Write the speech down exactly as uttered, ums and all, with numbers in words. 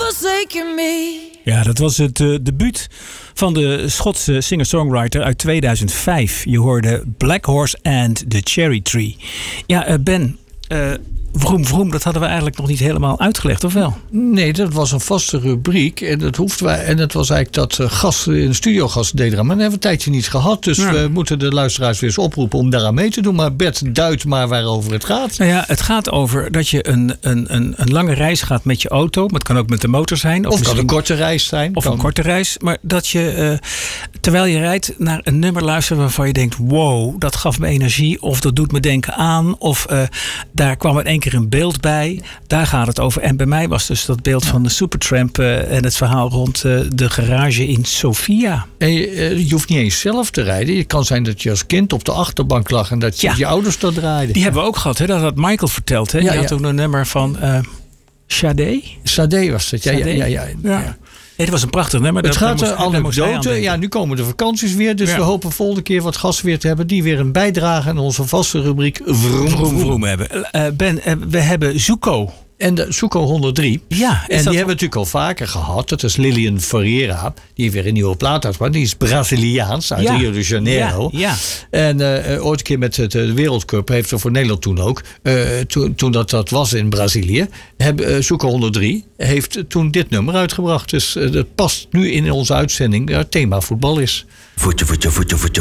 forsaken me. Ja, dat was het uh, debuut van de Schotse singer-songwriter uit tweeduizend vijf. Je hoorde Black Horse and the Cherry Tree. Ja, uh, Ben, uh, vroom vroom, dat hadden we eigenlijk nog niet helemaal uitgelegd, of wel? Nee, dat was een vaste rubriek. En dat hoefden wij. En dat was eigenlijk dat uh, gasten in de studio gasten deden eraan. Maar dan hebben we een tijdje niet gehad. Dus ja. we moeten de luisteraars weer eens oproepen om daaraan mee te doen. Maar Bert, duidt maar waarover het gaat. Nou ja, het gaat over dat je een, een, een, een lange reis gaat met je auto. Maar het kan ook met de motor zijn. Of, of kan een korte reis zijn. Of kan... een korte reis. Maar dat je, uh, terwijl je rijdt, naar een nummer luistert waarvan je denkt, wow, dat gaf me energie. Of dat doet me denken aan. Of uh, daar kwam in één keer een beeld bij. Daar gaat het over. En bij mij was dus dat beeld van de Supertramp uh, en het verhaal rond uh, de garage in Sofia. En je, uh, je hoeft niet eens zelf te rijden. Het kan zijn dat je als kind op de achterbank lag en dat je, ja. je ouders dat draaiden. Die hebben we ook gehad. Hè? Dat had Michael verteld. Hè? Ja, Die had ja. toen een nummer van uh, Sade. Sade was het. Ja, ja, ja, ja, ja. ja. Nee, dat was een prachtig nummer. Het dat, gaat moest, een anekdote. Ja, nu komen de vakanties weer. Dus ja. we hopen volgende keer wat gasten weer te hebben. Die weer een bijdrage aan onze vaste rubriek Vroom Vroom, vroom hebben. Uh, ben, uh, we hebben Zuko. En de Zuko honderddrie. Ja, en die hebben we natuurlijk al vaker gehad. Dat is Lilian Ferreira. Die heeft weer een nieuwe plaat uitgebracht. Die is Braziliaans uit ja. Rio de Janeiro. Ja, ja. En uh, ooit een keer met het, de Wereldcup heeft ze voor Nederland toen ook. Uh, toen, toen dat, dat was in Brazilië. Heb, uh, Zuko honderddrie heeft toen dit nummer uitgebracht. Dus uh, dat past nu in onze uitzending. Het thema voetbal is. Voetje, voetje, voetje, voetje.